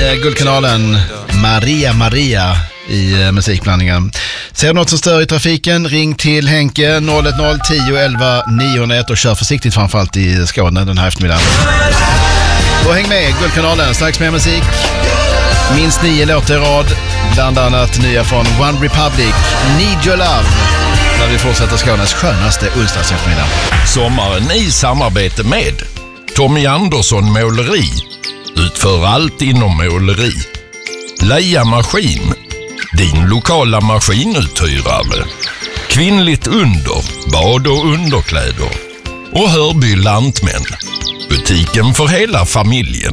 Guldkanalen. Maria i musikblandningen. Ser du något som stör i trafiken? Ring till Henke 010 10 11 901 och kör försiktigt framförallt i Skåne den här eftermiddagen. Och häng med Guldkanalen, strax med musik. Minst 9 låtar i rad, bland annat nya från One Republic, Need Your Love, när vi fortsätter Skånes skönaste onsdags eftermiddag. Sommaren i samarbete med Tommy Andersson Måleri. Utför allt inom måleri. Leia Maskin, din lokala maskinuthyrare. Kvinnligt under, bad och underkläder. Och Hörby Lantmän, butiken för hela familjen.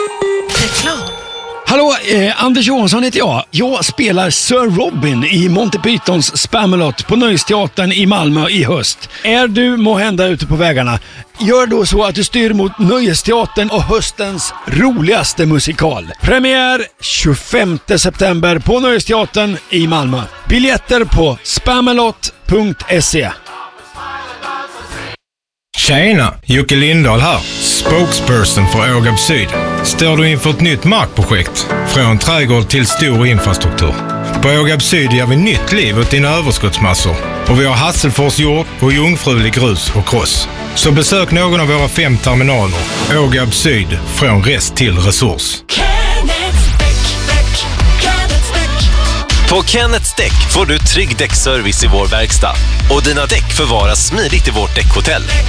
Hallå, Anders Johansson heter jag. Jag spelar Sir Robin i Monty Pythons Spamalot på Nöjesteatern i Malmö i höst. Är du måhända ute på vägarna? Gör då så att du styr mot Nöjesteatern och höstens roligaste musikal. Premiär 25 september på Nöjesteatern i Malmö. Biljetter på spamalot.se. Tjena, Jocke Lindahl här. Spokesperson för Ågab Syd. Står du inför ett nytt markprojekt? Från trädgård till stor infrastruktur. På Ågab Syd ger vi nytt liv åt dina överskottsmassor. Och vi har Hasselfors jord och jungfrulig grus och kross. Så besök någon av våra 5 terminaler. Ågab Syd, från rest till resurs. På Kenneths Däck får du trygg däckservice i vår verkstad. Och dina däck förvaras smidigt i vårt däckhotell.